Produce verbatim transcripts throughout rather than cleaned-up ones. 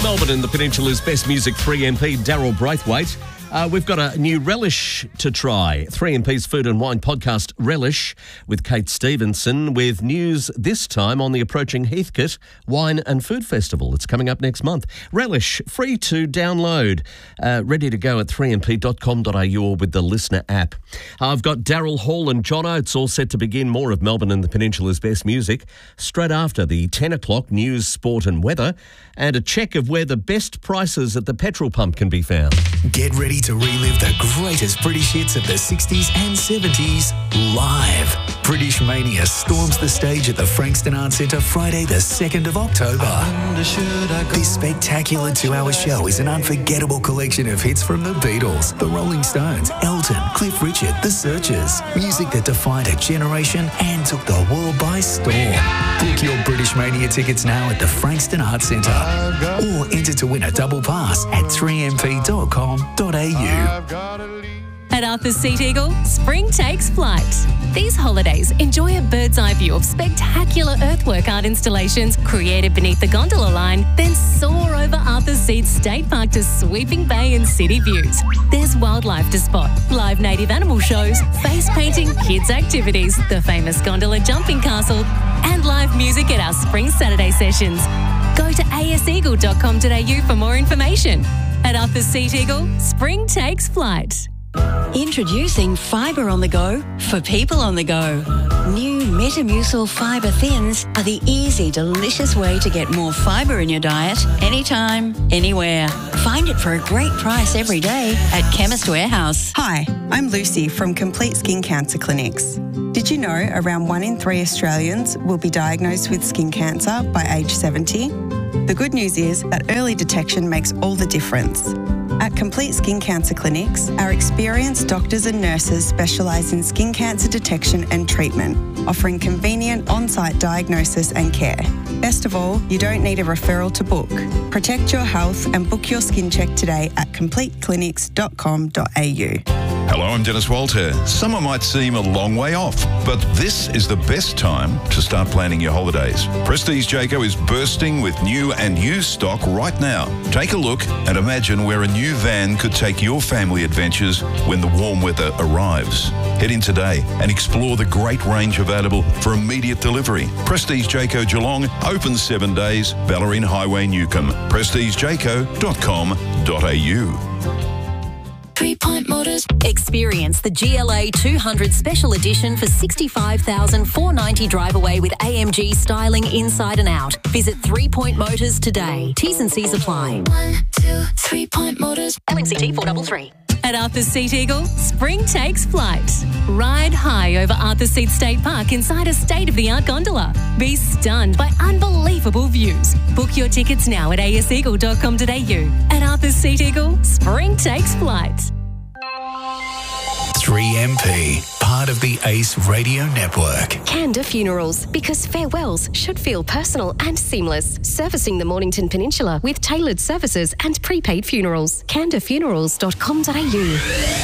Melbourne and the Peninsula's best music, three M P, Daryl Braithwaite. Uh, we've got a new relish to try. three M P's Food and Wine podcast, Relish, with Kate Stevenson, with news this time on the approaching Heathcote Wine and Food Festival. It's coming up next month. Relish, free to download, uh, ready to go at three m p dot com dot a u or with the Listener app. I've got Daryl Hall and Jono. It's all set to begin more of Melbourne and the Peninsula's best music straight after the ten o'clock news, sport and weather, and a check of where the best prices at the petrol pump can be found. Get ready to relive the greatest British hits of the sixties and seventies live. British Mania storms the stage at the Frankston Arts Centre Friday the second of October. This spectacular two-hour show is an unforgettable collection of hits from the Beatles, the Rolling Stones, Elton, Cliff Richard, The Searchers. Music that defined a generation and took the world by storm. Book your British Mania tickets now at the Frankston Arts Centre or enter to win a double pass at three m p dot com dot a u. At Arthur's Seat Eagle, spring takes flight. These holidays, enjoy a bird's eye view of spectacular earthwork art installations created beneath the gondola line, then soar over Arthur's Seat State Park to sweeping bay and city views. There's wildlife to spot, live native animal shows, face painting, kids activities, the famous gondola jumping castle, and live music at our spring Saturday sessions. Go to a s eagle dot com dot a u for more information. At Arthur's Seat Eagle, spring takes flight. Introducing Fibre on the Go for people on the go. New Metamucil Fibre Thins are the easy, delicious way to get more fibre in your diet anytime, anywhere. Find it for a great price every day at Chemist Warehouse. Hi, I'm Lucy from Complete Skin Cancer Clinics. Did you know around one in three Australians will be diagnosed with skin cancer by age seventy? The good news is that early detection makes all the difference. At Complete Skin Cancer Clinics, our experienced doctors and nurses specialise in skin cancer detection and treatment, offering convenient on-site diagnosis and care. Best of all, you don't need a referral to book. Protect your health and book your skin check today at complete clinics dot com dot a u. Hello, I'm Dennis Walter. Summer might seem a long way off, but this is the best time to start planning your holidays. Prestige Jayco is bursting with new and used stock right now. Take a look and imagine where a new van could take your family adventures when the warm weather arrives. Head in today and explore the great range available for immediate delivery. Prestige Jayco Geelong, open seven days, Ballerine Highway, Newcomb. prestige jayco dot com dot a u. Three Point Motors. Experience the G L A two hundred Special Edition for sixty-five thousand four hundred ninety dollars drive away with A M G styling inside and out. Visit Three Point Motors today. T's and C's apply. One, two, Three Point Motors. L M C T four three three. At Arthur's Seat Eagle, spring takes flight. Ride high over Arthur's Seat State Park inside a state-of-the-art gondola. Be stunned by unbelievable views. Book your tickets now at a s eagle dot com dot a u. At Arthur's Seat Eagle, spring takes flight. three M P, part of the Ace Radio Network. Canda Funerals, because farewells should feel personal and seamless. Servicing the Mornington Peninsula with tailored services and prepaid funerals. canda funerals dot com dot a u.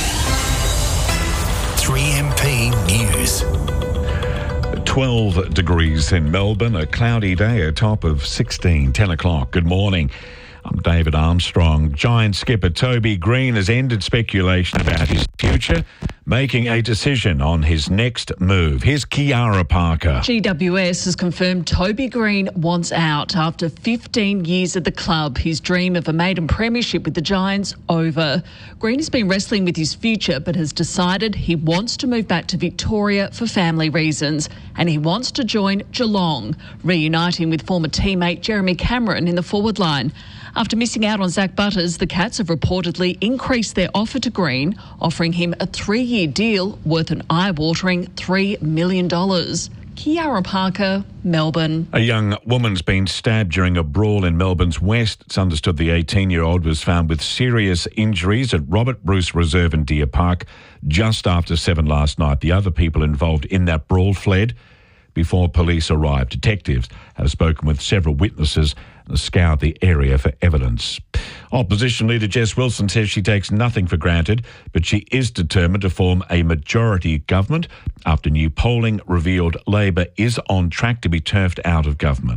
three M P News. twelve degrees in Melbourne, a cloudy day, a top of sixteen, ten o'clock. Good morning. I'm David Armstrong. Giant skipper Toby Green has ended speculation about his future, making a decision on his next move. Here's Kiara Parker. G W S has confirmed Toby Green wants out after fifteen years at the club. His dream of a maiden premiership with the Giants over. Green has been wrestling with his future but has decided he wants to move back to Victoria for family reasons, and he wants to join Geelong, reuniting with former teammate Jeremy Cameron in the forward line. After missing out on Zach Butters, the Cats have reportedly increased their offer to Green, offering him a three-year deal worth an eye-watering three million dollars. Kiara Parker, Melbourne. A young woman's been stabbed during a brawl in Melbourne's west. It's understood the eighteen-year-old was found with serious injuries at Robert Bruce Reserve in Deer Park just after seven last night. The other people involved in that brawl fled before police arrived. Detectives have spoken with several witnesses and scoured the area for evidence. Opposition leader Jess Wilson says she takes nothing for granted, but she is determined to form a majority government after new polling revealed Labor is on track to be turfed out of government.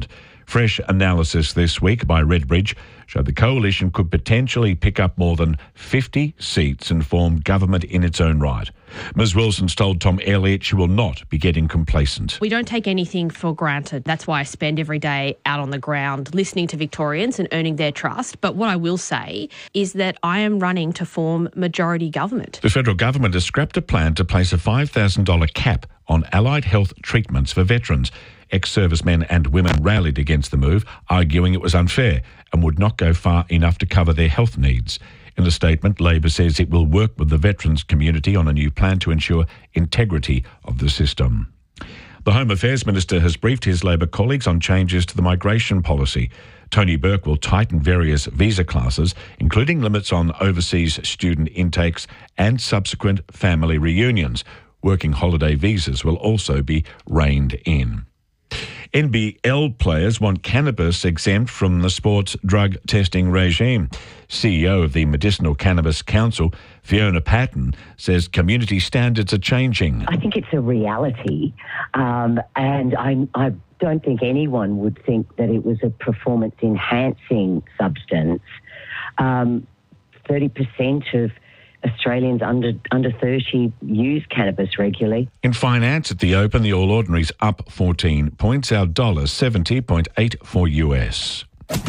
Fresh analysis this week by Redbridge showed the coalition could potentially pick up more than fifty seats and form government in its own right. Miz Wilson's told Tom Elliott she will not be getting complacent. We don't take anything for granted. That's why I spend every day out on the ground listening to Victorians and earning their trust. But what I will say is that I am running to form majority government. The federal government has scrapped a plan to place a five thousand dollars cap on allied health treatments for veterans. Ex-servicemen and women rallied against the move, arguing it was unfair and would not go far enough to cover their health needs. In a statement, Labor says it will work with the veterans community on a new plan to ensure integrity of the system. The Home Affairs Minister has briefed his Labor colleagues on changes to the migration policy. Tony Burke will tighten various visa classes, including limits on overseas student intakes and subsequent family reunions. Working holiday visas will also be reined in. N B L players want cannabis exempt from the sports drug testing regime. C E O of the Medicinal Cannabis Council, Fiona Patton, says community standards are changing. I think it's a reality, um, and I, I don't think anyone would think that it was a performance-enhancing substance. Um, thirty percent of Australians under under thirty use cannabis regularly. In finance at the Open, the All Ordinaries up fourteen points, our dollar seventy point eight four U S.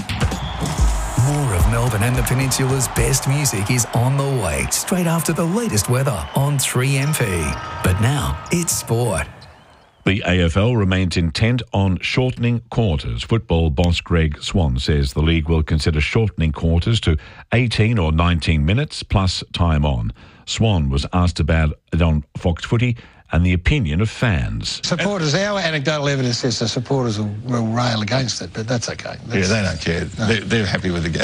More of Melbourne and the Peninsula's best music is on the way, straight after the latest weather on three M P. But now, it's sport. The A F L remains intent on shortening quarters. Football boss Greg Swan says the league will consider shortening quarters to eighteen or nineteen minutes plus time on. Swan was asked about it on Fox Footy and the opinion of fans. Supporters, our anecdotal evidence says the supporters will, will rail against it, but that's okay. That's, yeah, they don't care. No. They're, they're happy with the game.